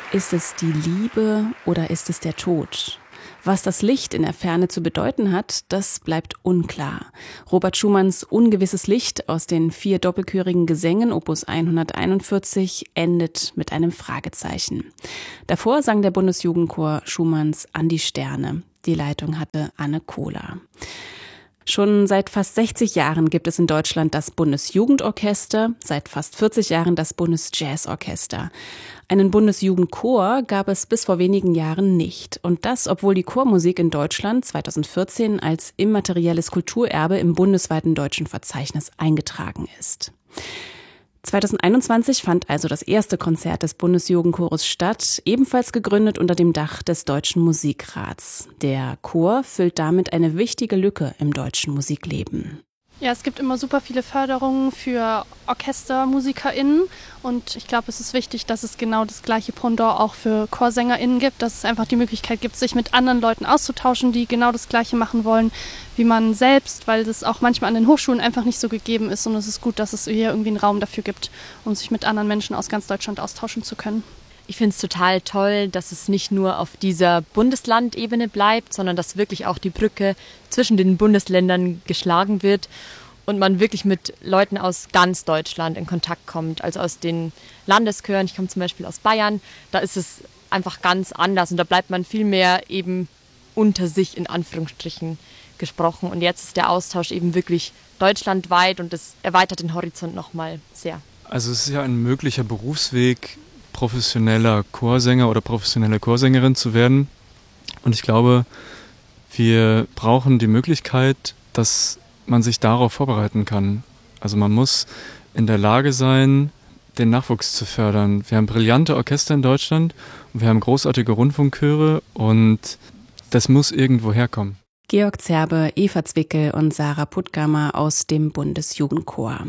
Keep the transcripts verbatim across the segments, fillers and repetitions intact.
Ist es die Liebe oder ist es der Tod? Was das Licht in der Ferne zu bedeuten hat, das bleibt unklar. Robert Schumanns Ungewisses Licht aus den vier doppelchörigen Gesängen Opus hunderteinundvierzig endet mit einem Fragezeichen. Davor sang der Bundesjugendchor Schumanns An die Sterne. Die Leitung hatte Anne Kohler. Schon seit fast sechzig Jahren gibt es in Deutschland das Bundesjugendorchester, seit fast vierzig Jahren das Bundesjazzorchester. Einen Bundesjugendchor gab es bis vor wenigen Jahren nicht. Und das, obwohl die Chormusik in Deutschland zweitausendvierzehn als immaterielles Kulturerbe im bundesweiten deutschen Verzeichnis eingetragen ist. zweitausendeinundzwanzig fand also das erste Konzert des Bundesjugendchores statt, ebenfalls gegründet unter dem Dach des Deutschen Musikrats. Der Chor füllt damit eine wichtige Lücke im deutschen Musikleben. Ja, es gibt immer super viele Förderungen für OrchestermusikerInnen und ich glaube, es ist wichtig, dass es genau das gleiche Pendant auch für ChorsängerInnen gibt, dass es einfach die Möglichkeit gibt, sich mit anderen Leuten auszutauschen, die genau das Gleiche machen wollen wie man selbst, weil das auch manchmal an den Hochschulen einfach nicht so gegeben ist und es ist gut, dass es hier irgendwie einen Raum dafür gibt, um sich mit anderen Menschen aus ganz Deutschland austauschen zu können. Ich finde es total toll, dass es nicht nur auf dieser Bundeslandebene bleibt, sondern dass wirklich auch die Brücke zwischen den Bundesländern geschlagen wird und man wirklich mit Leuten aus ganz Deutschland in Kontakt kommt, also aus den Landeshören. Ich komme zum Beispiel aus Bayern, da ist es einfach ganz anders und da bleibt man viel mehr eben unter sich in Anführungsstrichen gesprochen. Und jetzt ist der Austausch eben wirklich deutschlandweit und das erweitert den Horizont nochmal sehr. Also es ist ja ein möglicher Berufsweg, professioneller Chorsänger oder professionelle Chorsängerin zu werden. Und ich glaube, wir brauchen die Möglichkeit, dass man sich darauf vorbereiten kann. Also man muss in der Lage sein, den Nachwuchs zu fördern. Wir haben brillante Orchester in Deutschland und wir haben großartige Rundfunkchöre und das muss irgendwo herkommen. Georg Zerbe, Eva Zwickel und Sarah Puttgammer aus dem Bundesjugendchor.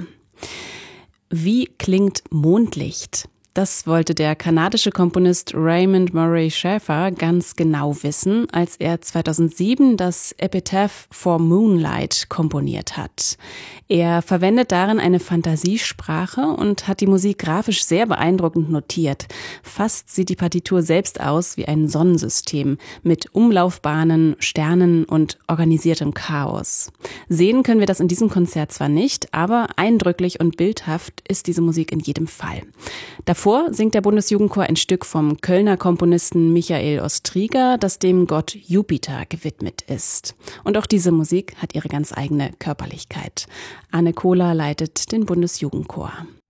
Wie klingt Mondlicht? Das wollte der kanadische Komponist Raymond Murray Schafer ganz genau wissen, als er zweitausendsieben das Epitaph for Moonlight komponiert hat. Er verwendet darin eine Fantasiesprache und hat die Musik grafisch sehr beeindruckend notiert. Fast sieht die Partitur selbst aus wie ein Sonnensystem mit Umlaufbahnen, Sternen und organisiertem Chaos. Sehen können wir das in diesem Konzert zwar nicht, aber eindrücklich und bildhaft ist diese Musik in jedem Fall. Davor singt der Bundesjugendchor ein Stück vom Kölner Komponisten Michael Ostriga, das dem Gott Jupiter gewidmet ist. Und auch diese Musik hat ihre ganz eigene Körperlichkeit. Anne Kohler leitet den Bundesjugendchor.